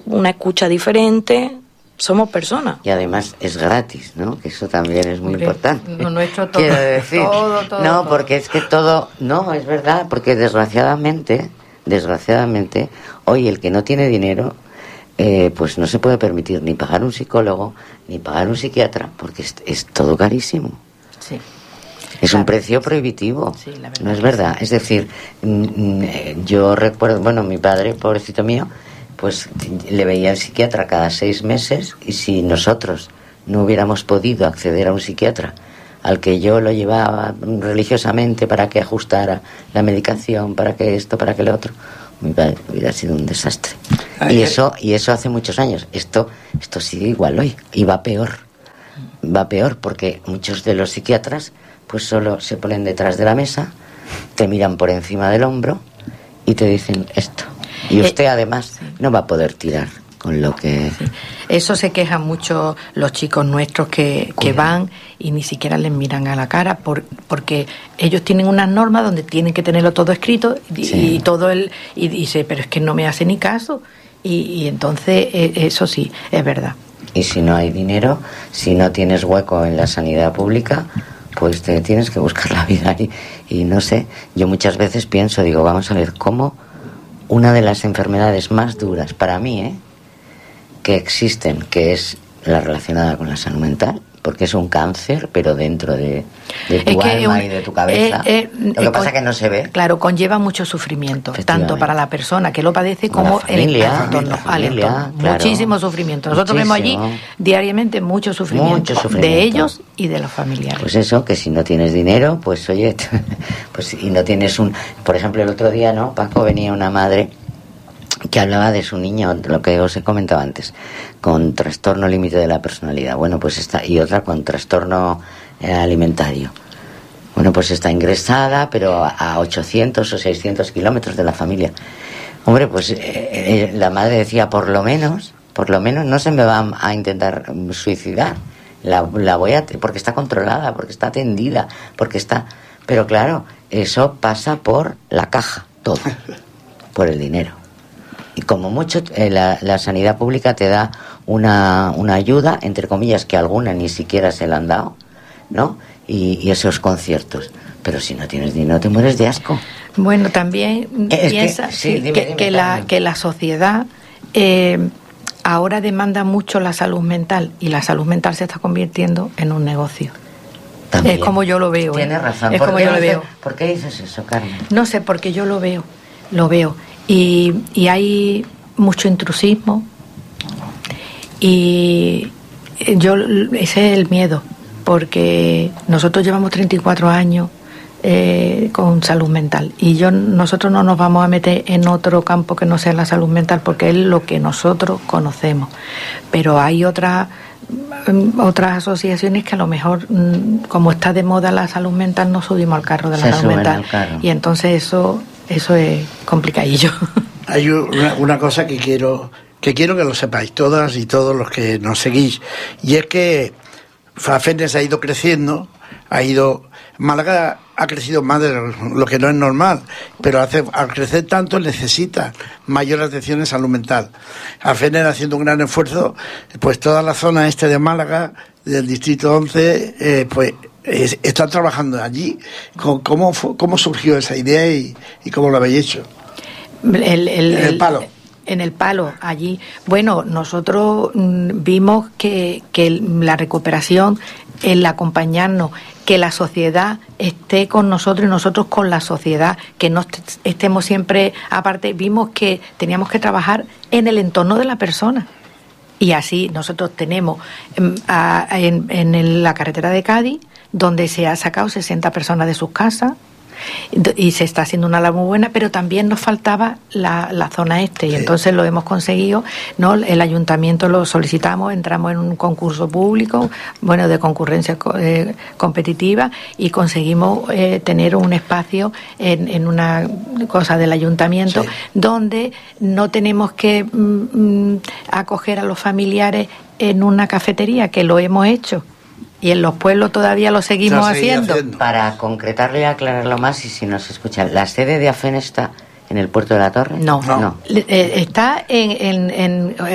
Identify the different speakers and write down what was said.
Speaker 1: una escucha diferente. Somos personas.
Speaker 2: Y además es gratis, ¿no? Que eso también es muy importante.
Speaker 3: Lo nuestro todo.
Speaker 2: Quiero decir,
Speaker 3: todo.
Speaker 2: Porque es que todo... No, es verdad, porque desgraciadamente, hoy el que no tiene dinero, pues no se puede permitir ni pagar un psicólogo, ni pagar un psiquiatra, porque es todo carísimo.
Speaker 3: Sí.
Speaker 2: Es un precio prohibitivo.
Speaker 3: Sí, la verdad.
Speaker 2: No es verdad. Es decir, yo recuerdo, bueno, mi padre, pobrecito mío, pues le veía al psiquiatra cada 6 meses, y si nosotros no hubiéramos podido acceder a un psiquiatra al que yo lo llevaba religiosamente para que ajustara la medicación, para que esto, para que lo otro, mi padre hubiera sido un desastre. Y eso hace muchos años. Esto sigue igual hoy, y va peor porque muchos de los psiquiatras pues solo se ponen detrás de la mesa, te miran por encima del hombro y te dicen esto. Y usted además no va a poder tirar con lo que...
Speaker 3: Sí. Eso se quejan mucho los chicos nuestros que van y ni siquiera les miran a la cara porque ellos tienen unas normas donde tienen que tenerlo todo escrito y todo y dice, pero es que no me hace ni caso. Y entonces eso sí, es verdad.
Speaker 2: Y si no hay dinero, si no tienes hueco en la sanidad pública, pues te tienes que buscar la vida. Y no sé, yo muchas veces pienso, digo, vamos a ver cómo una de las enfermedades más duras para mí, que existen, que es la relacionada con la salud mental, porque es un cáncer, pero dentro de tu alma y de tu cabeza. Lo que pasa es que no se ve.
Speaker 3: Claro, conlleva mucho sufrimiento, tanto para la persona que lo padece como
Speaker 2: familia,
Speaker 3: el entorno.
Speaker 2: Claro.
Speaker 3: Muchísimo sufrimiento. Nosotros vemos allí diariamente mucho sufrimiento de ellos y de los familiares.
Speaker 2: Pues eso, que si no tienes dinero, pues oye, pues y no tienes por ejemplo, el otro día, ¿no, Paco? Venía una madre que hablaba de su niño, lo que os he comentado antes, con trastorno límite de la personalidad. Bueno, pues y otra con trastorno alimentario. Bueno, pues está ingresada, pero a 800 o 600 kilómetros de la familia. Hombre, pues la madre decía, por lo menos no se me va a intentar suicidar. La voy a... porque está controlada, porque está atendida, porque está... Pero claro, eso pasa por la caja, todo, por el dinero. Y como mucho la sanidad pública te da una ayuda, entre comillas, que alguna ni siquiera se la han dado, ¿no? Y esos conciertos. Pero si no tienes dinero te mueres de asco.
Speaker 3: Bueno, también piensa que la sociedad ahora demanda mucho la salud mental, y la salud mental se está convirtiendo en un negocio. También. Es como yo lo veo.
Speaker 2: Tienes razón.
Speaker 3: Es como yo lo veo.
Speaker 2: ¿Por qué dices eso, Carmen?
Speaker 3: No sé, porque yo lo veo. Y hay mucho intrusismo, y ese es el miedo, porque nosotros llevamos 34 años con salud mental, y nosotros no nos vamos a meter en otro campo que no sea la salud mental, porque es lo que nosotros conocemos. Pero hay otras asociaciones que a lo mejor, como está de moda la salud mental, no subimos al carro de la salud mental, y entonces eso es complicadillo.
Speaker 4: Hay una cosa que quiero que lo sepáis todas y todos los que nos seguís, y es que FAFENES ha ido creciendo, Málaga ha crecido más de lo que no es normal, pero al crecer tanto necesita mayor atención en salud mental. FAFENES haciendo un gran esfuerzo, pues toda la zona este de Málaga, del distrito 11, pues están trabajando allí. ¿Cómo surgió esa idea y cómo lo habéis hecho? El Palo.
Speaker 3: En el Palo, allí. Bueno, nosotros vimos que la recuperación, el acompañarnos, que la sociedad esté con nosotros y nosotros con la sociedad, que no estemos siempre aparte, vimos que teníamos que trabajar en el entorno de la persona. Y así nosotros tenemos en la carretera de Cádiz, donde se ha sacado 60 personas de sus casas, y se está haciendo una labor muy buena, pero también nos faltaba la zona este, y entonces lo hemos conseguido, ¿no? El ayuntamiento lo solicitamos, entramos en un concurso público, bueno, de concurrencia competitiva, y conseguimos tener un espacio en una cosa del ayuntamiento, donde no tenemos que acoger a los familiares en una cafetería, que lo hemos hecho. Y en los pueblos todavía lo seguimos haciendo.
Speaker 2: Para concretarlo y aclararlo más, y si nos escuchan, ¿la sede de AFEN está en el puerto de la Torre?
Speaker 3: No. Está en